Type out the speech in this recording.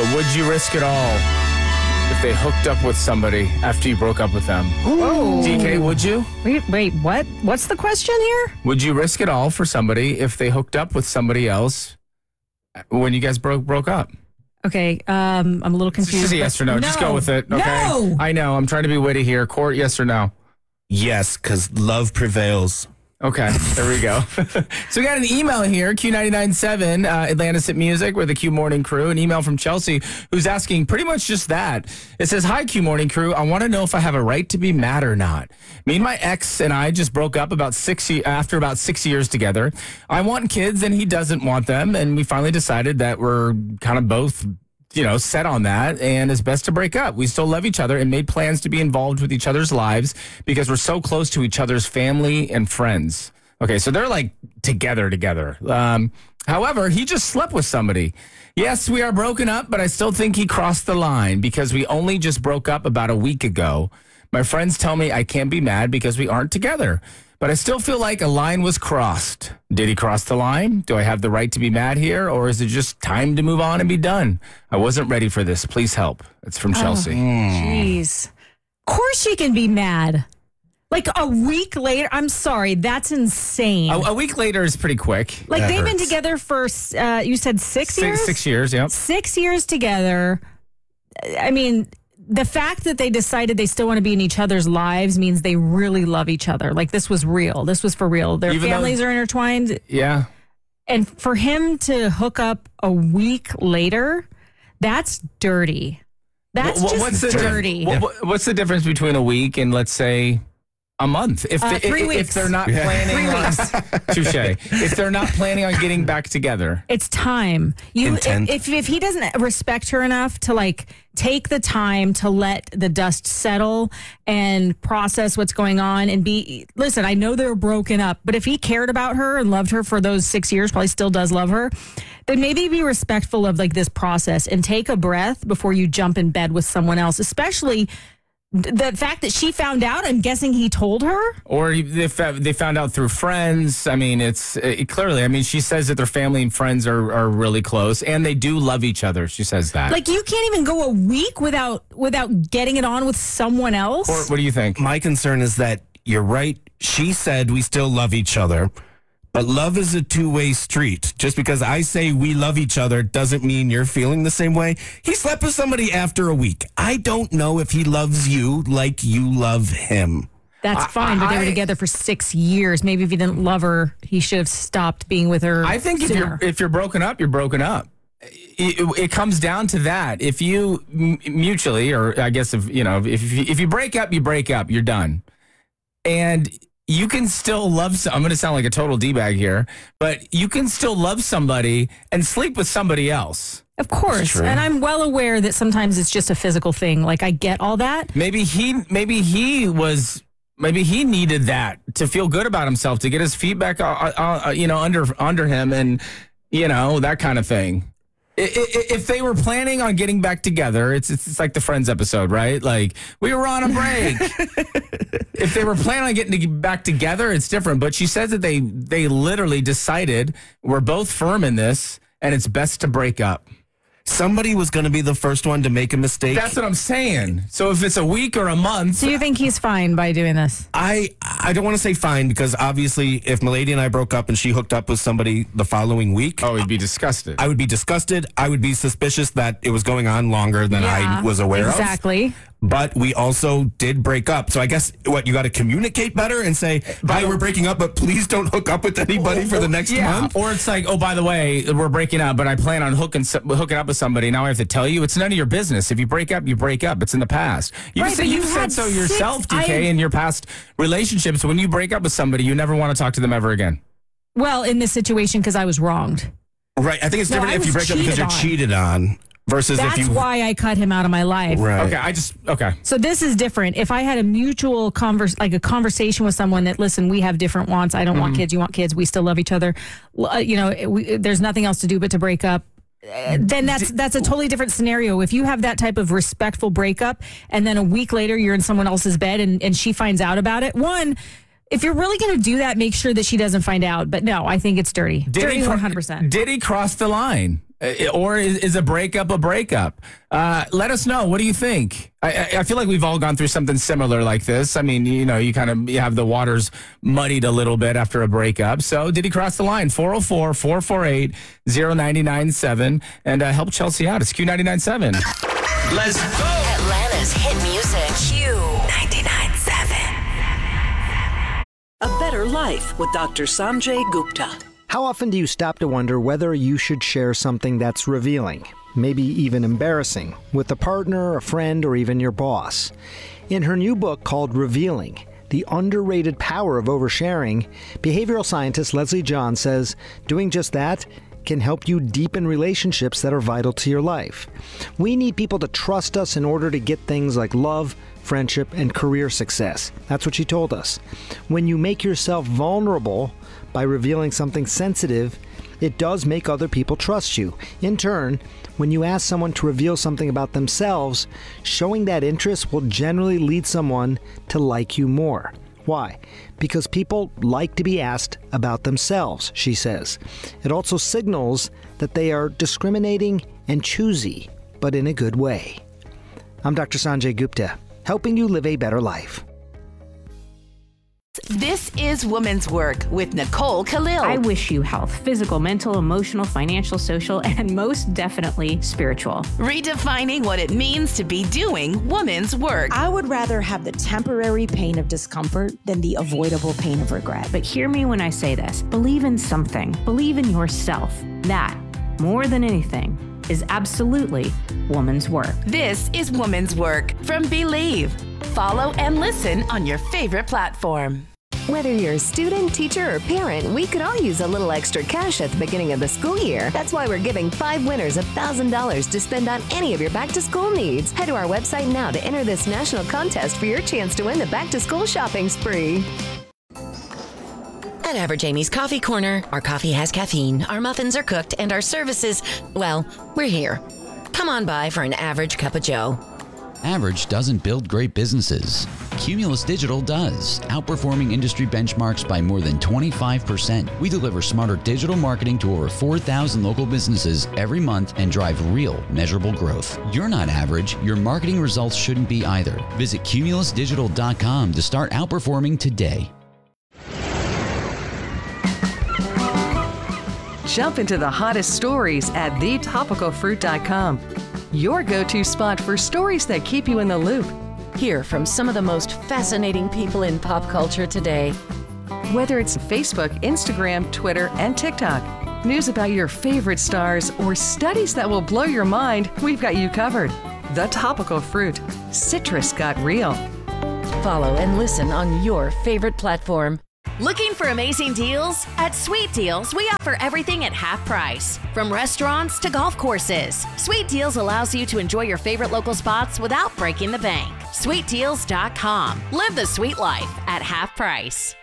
But would you risk it all if they hooked up with somebody after you broke up with them? Whoa. DK, would you? Wait, what? What's the question here? Would you risk it all for somebody if they hooked up with somebody else when you guys broke up? Okay, I'm a little confused. It's just a yes or no. Just go with it. Okay. No. I know. I'm trying to be witty here. Court, yes or no? Yes, because love prevails. Okay, there we go. So we got an email here, Q997, Atlantis Hit Music, with the Q Morning Crew. An email from Chelsea who's asking pretty much just that. It says, "Hi, Q Morning Crew. I want to know if I have a right to be mad or not. Me and my ex and I just broke up after about 6 years together. I want kids and he doesn't want them. And we finally decided that we're kind of both set on that, and it's best to break up. We still love each other and made plans to be involved with each other's lives because we're so close to each other's family and friends." Okay, so they're like together. However, he just slept with somebody. Yes, we are broken up, but I still think he crossed the line because we only just broke up about a week ago. My friends tell me I can't be mad because we aren't together, but I still feel like a line was crossed. Did he cross the line? Do I have the right to be mad here, or is it just time to move on and be done? I wasn't ready for this. Please help. It's from Chelsea. Jeez. Of course you can be mad. Like a week later, I'm sorry, that's insane. A week later is pretty quick. Like they've been hurts. together for, you said 6 years? 6 years, yep. 6 years together. I mean, the fact that they decided they still want to be in each other's lives means they really love each other. Like this was real. This was for real. Their Even families though- are intertwined. Yeah. And for him to hook up a week later, that's dirty. That's What's just the dirty. What's the difference between a week and, let's say, a month? If 3 if weeks. they're not planning 3 on touche. If they're not planning on getting back together. It's time. Intent. If he doesn't respect her enough to like take the time to let the dust settle and process what's going on and listen, I know they're broken up, but if he cared about her and loved her for those 6 years, probably still does love her, then maybe be respectful of like this process and take a breath before you jump in bed with someone else, especially the fact that she found out. I'm guessing he told her. Or they found out through friends. I mean, it's clearly, I mean, she says that their family and friends are really close and they do love each other. She says that. Like you can't even go a week without getting it on with someone else. Or what do you think? My concern is that you're right. She said we still love each other, but love is a two-way street. Just because I say we love each other doesn't mean you're feeling the same way. He slept with somebody after a week. I don't know if he loves you like you love him. That's fine, but they were together for 6 years. Maybe if he didn't love her, he should have stopped being with her. I think sooner. if you're broken up, you're broken up. It comes down to that. If you mutually, or I guess if you break up, you break up. You're done, and you can still love. I'm going to sound like a total D-bag here, but you can still love somebody and sleep with somebody else. Of course, and I'm well aware that sometimes it's just a physical thing. Like I get all that. Maybe he needed that to feel good about himself, to get his feet back, under him, and that kind of thing. If they were planning on getting back together, it's like the Friends episode, right? Like we were on a break. If they were planning on getting back together, it's different. But she says that they literally decided we're both firm in this, and it's best to break up. Somebody was going to be the first one to make a mistake. That's what I'm saying. So if it's a week or a month. So you think he's fine by doing this? I don't want to say fine, because obviously if Milady and I broke up and she hooked up with somebody the following week, Oh, he'd be disgusted. I would be disgusted. I would be suspicious that it was going on longer than I was aware of. Exactly. But we also did break up. So I guess, you got to communicate better and say, hi, we're breaking up, but please don't hook up with anybody for the next month. Or it's like, oh, by the way, we're breaking up, but I plan on hooking up with somebody. Now I have to tell you. It's none of your business. If you break up, you break up. It's in the past. You Right, say but you've you've said had so yourself, DK, I- in your past relationships. When you break up with somebody, you never want to talk to them ever again. Well, in this situation, because I was wronged. Right. I think it's No, different I if you was break up because you're cheated on versus That's if you. why I cut him out of my life. Right. Okay. So this is different. If I had a mutual conversation with someone that, listen, we have different wants. I don't want kids. You want kids. We still love each other. There's nothing else to do but to break up. Then that's a totally different scenario. If you have that type of respectful breakup and then a week later you're in someone else's bed and she finds out about it, one, if you're really going to do that, make sure that she doesn't find out. But no, I think it's dirty. Dirty 100%. Did he cross the line? Or is a breakup a breakup? Let us know. What do you think? I feel like we've all gone through something similar like this. I mean, you have the waters muddied a little bit after a breakup. So did he cross the line? 404-448-0997 and help Chelsea out. It's Q99.7. Let's go. Atlanta's hit music. Q99.7. A Better Life with Dr. Sanjay Gupta. How often do you stop to wonder whether you should share something that's revealing, maybe even embarrassing, with a partner, a friend, or even your boss? In her new book called Revealing, The Underrated Power of Oversharing, behavioral scientist Leslie John says doing just that can help you deepen relationships that are vital to your life. We need people to trust us in order to get things like love, friendship, and career success. That's what she told us. When you make yourself vulnerable by revealing something sensitive, it does make other people trust you. In turn, when you ask someone to reveal something about themselves, showing that interest will generally lead someone to like you more. Why? Because people like to be asked about themselves, she says. It also signals that they are discriminating and choosy, but in a good way. I'm Dr. Sanjay Gupta, helping you live a better life. This is Woman's Work with Nicole Khalil. I wish you health, physical, mental, emotional, financial, social, and most definitely spiritual. Redefining what it means to be doing woman's work. I would rather have the temporary pain of discomfort than the avoidable pain of regret. But hear me when I say this. Believe in something. Believe in yourself. That, more than anything, is absolutely woman's work. This is Woman's Work from Believe. Follow and listen on your favorite platform. Whether you're a student, teacher, or parent, we could all use a little extra cash at the beginning of the school year. That's why we're giving 5 winners $1,000 to spend on any of your back-to-school needs. Head to our website now to enter this national contest for your chance to win the back-to-school shopping spree. At Average Amy's Coffee Corner, our coffee has caffeine, our muffins are cooked, and our services, well, we're here. Come on by for an average cup of joe. Average doesn't build great businesses. Cumulus Digital does, outperforming industry benchmarks by more than 25%. We deliver smarter digital marketing to over 4,000 local businesses every month and drive real, measurable growth. You're not average. Your marketing results shouldn't be either. Visit cumulusdigital.com to start outperforming today. Jump into the hottest stories at thetopicalfruit.com. Your go-to spot for stories that keep you in the loop. Hear from some of the most fascinating people in pop culture today. Whether it's Facebook, Instagram, Twitter, and TikTok, news about your favorite stars, or studies that will blow your mind, we've got you covered. The Topical Fruit. Citrus got real. Follow and listen on your favorite platform. Looking for amazing deals? At Sweet Deals, we offer everything at half price. From restaurants to golf courses, Sweet Deals allows you to enjoy your favorite local spots without breaking the bank. SweetDeals.com. Live the sweet life at half price.